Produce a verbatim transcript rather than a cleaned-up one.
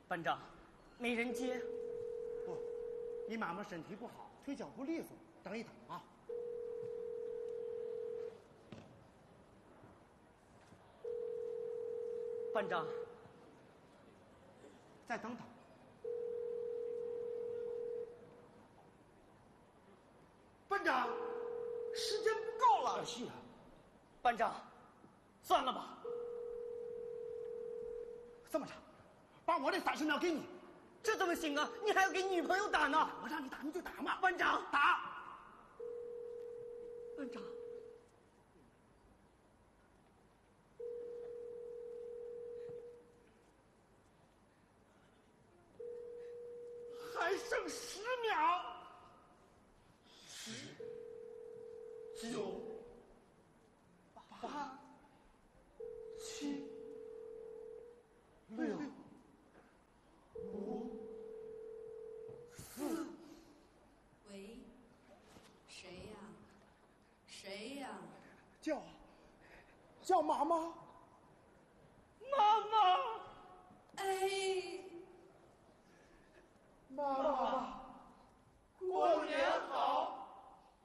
班长，没人接。 不，你妈妈身体不好，腿脚不利索，等一等啊。 班长， 再等等。班长，时间不够了。是啊， 班长，算了吧。 这么着，把我这三十秒给你。 这怎么行啊？你还要给女朋友打呢。 我让你打你就打嘛。 班长， 打。 班长。 还剩十秒。十、九、八、七、六、五、四。 喂，谁呀？谁呀？ 叫，叫妈妈。 妈妈。 哎。